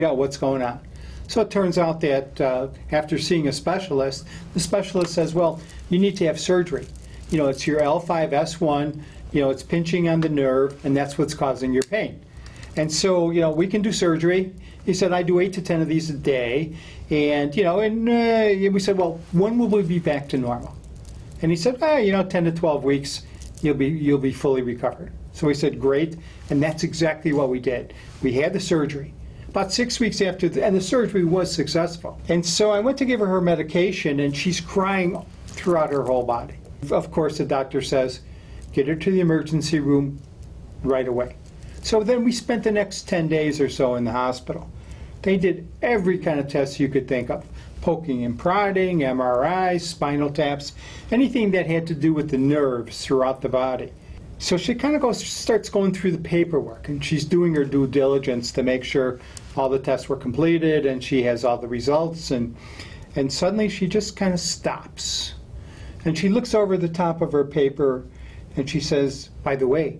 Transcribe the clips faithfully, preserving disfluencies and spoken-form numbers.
out what's going on. So it turns out that uh, after seeing a specialist, the specialist says, well, you need to have surgery. You know, it's your L five S one, you know, it's pinching on the nerve, and that's what's causing your pain. And so, you know, we can do surgery. He said, I do eight to ten of these a day. And, you know, and uh, we said, well, when will we be back to normal? And he said, ah, you know, ten to twelve weeks, you'll be, you'll be fully recovered. So we said, great. And that's exactly what we did. We had the surgery. About six weeks after, the, and the surgery was successful. And so I went to give her her medication, and she's crying throughout her whole body. Of course, the doctor says, get her to the emergency room right away. So then we spent the next ten days or so in the hospital. They did every kind of test you could think of. Poking and prodding, M R Is, spinal taps, anything that had to do with the nerves throughout the body. So she kind of goes, starts going through the paperwork, and she's doing her due diligence to make sure all the tests were completed and she has all the results. And, and suddenly she just kind of stops. And she looks over the top of her paper and she says, by the way,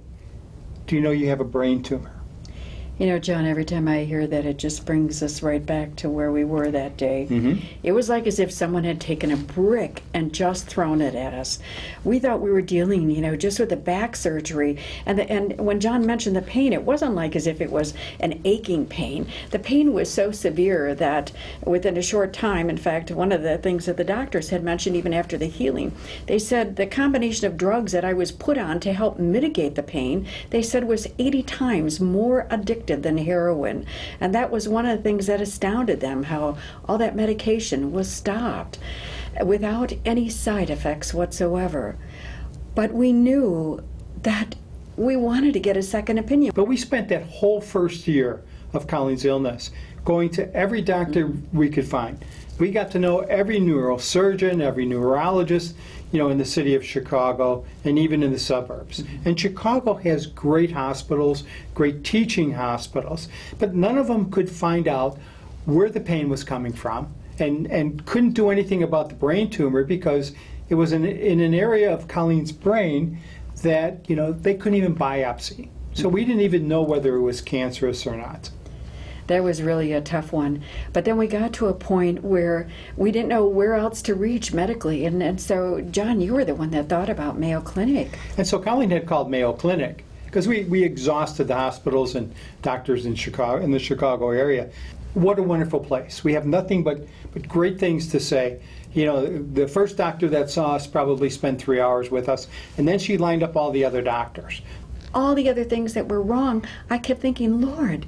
do you know you have a brain tumor? You know, John, every time I hear that, it just brings us right back to where we were that day. Mm-hmm. It was like as if someone had taken a brick and just thrown it at us. We thought we were dealing, you know, just with the back surgery. And, the, and when John mentioned the pain, it wasn't like as if it was an aching pain. The pain was so severe that within a short time, in fact, one of the things that the doctors had mentioned even after the healing, they said the combination of drugs that I was put on to help mitigate the pain, they said was eighty times more addictive than heroin. And that was one of the things that astounded them, how all that medication was stopped without any side effects whatsoever. But we knew that we wanted to get a second opinion. But we spent that whole first year of Colleen's illness going to every doctor we could find. We got to know every neurosurgeon, every neurologist, you know, in the city of Chicago and even in the suburbs. And Chicago has great hospitals, great teaching hospitals, but none of them could find out where the pain was coming from, and, and couldn't do anything about the brain tumor because it was in, in an area of Colleen's brain that, you know, they couldn't even biopsy. So we didn't even know whether it was cancerous or not. That was really a tough one. But then we got to a point where we didn't know where else to reach medically. And, and so, John, you were the one that thought about Mayo Clinic. And so Colleen had called Mayo Clinic because we, we exhausted the hospitals and doctors in Chicago, in the Chicago area. What a wonderful place. We have nothing but, but great things to say. You know, the first doctor that saw us probably spent three hours with us, and then she lined up all the other doctors. All the other things that were wrong, I kept thinking, Lord,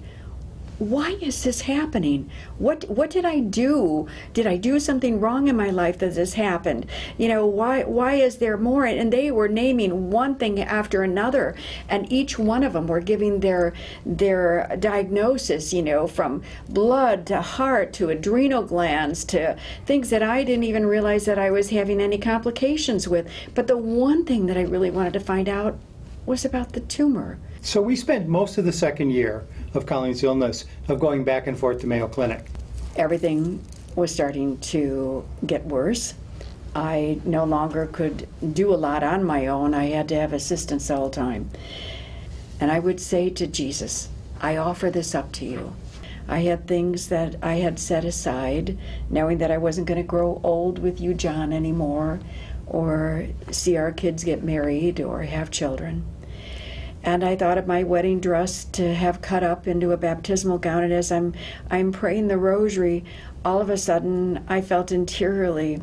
why is this happening? What what did I do? Did I do something wrong in my life that this happened? You know, why why is there more? And they were naming one thing after another, and each one of them were giving their their diagnosis, you know, from blood to heart to adrenal glands to things that I didn't even realize that I was having any complications with. But the one thing that I really wanted to find out was about the tumor. So we spent most of the second year of Colleen's illness of going back and forth to Mayo Clinic. Everything was starting to get worse. I no longer could do a lot on my own. I had to have assistance all the time. And I would say to Jesus, I offer this up to you. I had things that I had set aside, knowing that I wasn't going to grow old with you, John, anymore, or see our kids get married or have children. And I thought of my wedding dress to have cut up into a baptismal gown, and as I'm, I'm praying the rosary, all of a sudden I felt interiorly,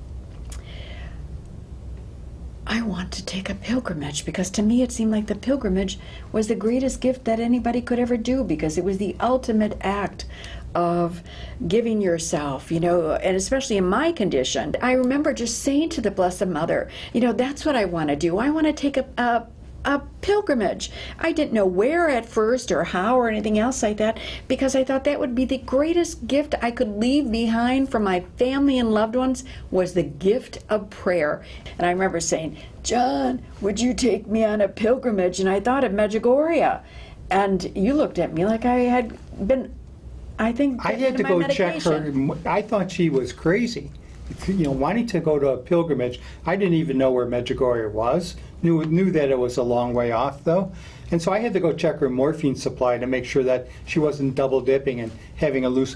I want to take a pilgrimage, because to me it seemed like the pilgrimage was the greatest gift that anybody could ever do, because it was the ultimate act of giving yourself, you know, and especially in my condition. I remember just saying to the Blessed Mother, you know, that's what I want to do. I want to take a, a a pilgrimage. I didn't know where at first or how or anything else like that, because I thought that would be the greatest gift I could leave behind for my family and loved ones, was the gift of prayer. And I remember saying, John, would you take me on a pilgrimage? And I thought of Medjugorje. And you looked at me like I had been, I think, I had to go check her. I thought she was crazy. You know, wanting to go to a pilgrimage. I didn't even know where Medjugorje was. Knew, knew that it was a long way off, though. And so I had to go check her morphine supply to make sure that she wasn't double dipping and having a loose,